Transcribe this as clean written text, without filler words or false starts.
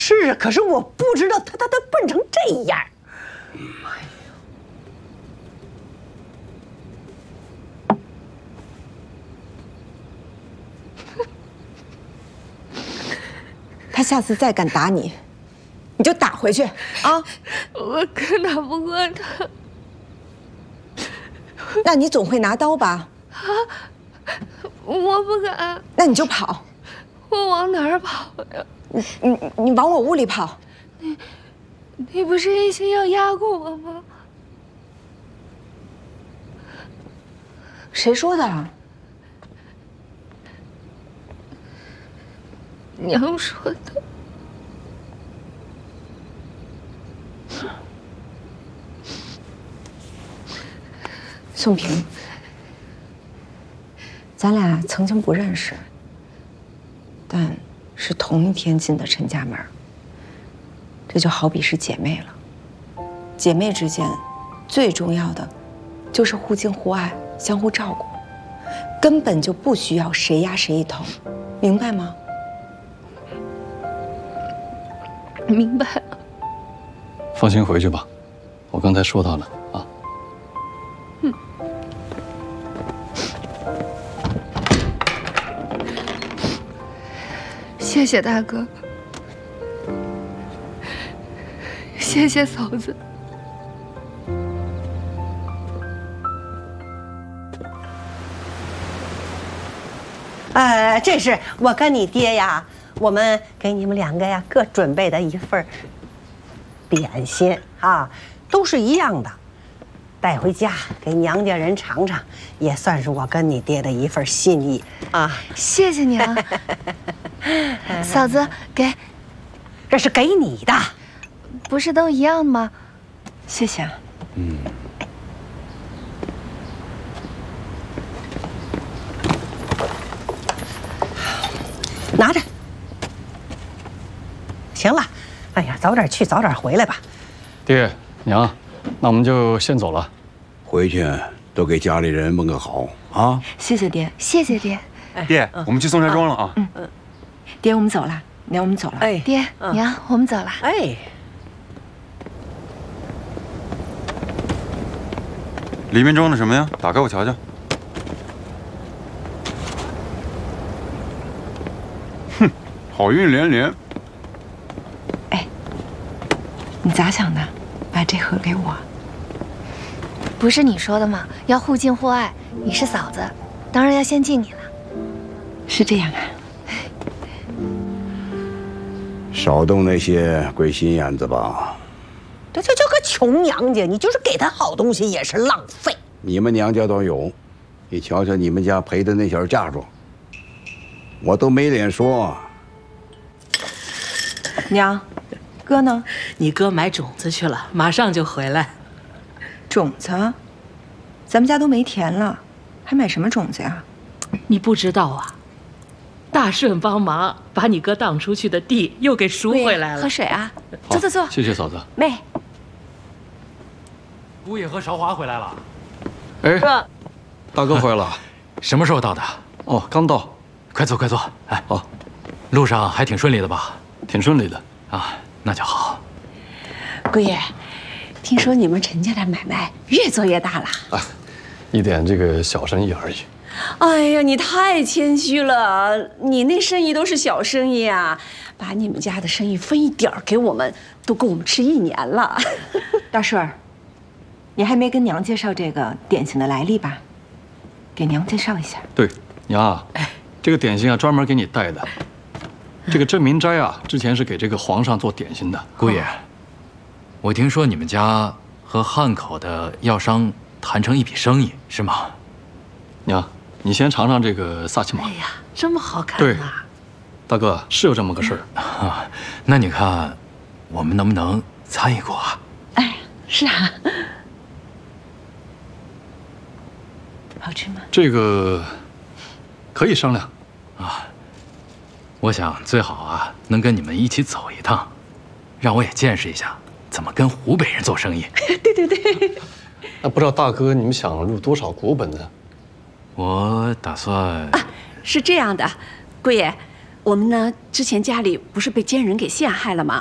是啊，可是我不知道他笨成这样。 他下次再敢打你，你就打回去啊！ 我可打不过他。 那你总会拿刀吧？ 啊，我不敢。 那你就跑。 我往哪儿跑呀？ 你往我屋里跑。 你不是一心要压过我吗？ 谁说的？ 娘说的。 宋平，咱俩曾经不认识，但是同一天进的陈家门，这就好比是姐妹了。姐妹之间，最重要的就是互敬互爱，相互照顾，根本就不需要谁压谁一头，明白吗？ 明白了。 放心回去吧，我刚才说到了啊。 谢谢大哥，谢谢嫂子。 这是我跟你爹呀，我们给你们两个呀各准备的一份点心啊，都是一样的，带回家给娘家人尝尝，也算是我跟你爹的一份心意啊。 谢谢娘。嫂子，给， 这是给你的， 不是都一样吗？ 谢谢啊。 拿着。行了，哎呀，早点去，早点回来吧。 爹娘，那我们就先走了。 回去都给家里人问个好啊！ 谢谢爹， 谢谢爹。 爹，我们去宋山庄了啊！ 爹，我们走了，娘，我们走了。 哎， 爹娘，我们走了。 哎， 里面装的什么呀？打开我瞧瞧。哼，好运连连。 哎，你咋想的？把这盒给我。 不是你说的吗？要互敬互爱。你是嫂子，当然要先敬你了。 是这样啊。 少动那些鬼心眼子吧。 这个穷娘家，你就是给他好东西也是浪费。 你们娘家倒有，你瞧瞧你们家赔的那小嫁妆，我都没脸说。 娘，哥呢？ 你哥买种子去了，马上就回来。 种子？咱们家都没田了，还买什么种子呀？ 你不知道啊，大顺帮忙把你哥当出去的地又给赎回来了。 喝水啊， 好坐坐坐。 谢谢嫂子。 妹， 姑爷和韶华回来了。 哎，大哥回来了。 什么时候到的？ 哦，刚到。 快坐，快坐。哎， 好， 路上还挺顺利的吧？ 挺顺利的啊，那就好。 姑爷，听说你们陈家的买卖越做越大了。 啊，一点这个小生意而已。 哎呀，你太谦虚了，你那生意都是小生意啊，把你们家的生意分一点儿给我们，都够我们吃1年了。大顺儿，你还没跟娘介绍这个点心的来历吧？给娘介绍一下。 对，娘啊，这个点心啊，专门给你带的。这个镇明斋啊，之前是给这个皇上做点心的。 姑爷，我听说你们家和汉口的药商谈成一笔生意，是吗？ 娘，你先尝尝这个萨其马。 哎呀，这么好看对啊！ 大哥，是有这么个事儿啊。那你看，我们能不能参与过啊？ 哎，是啊。好吃吗？ 这个可以商量啊。我想最好啊，能跟你们一起走一趟，让我也见识一下怎么跟湖北人做生意。 对对对。 那不知道大哥你们想入多少股本呢？ 我打算是这样的，姑爷， 我们呢之前家里不是被奸人给陷害了吗？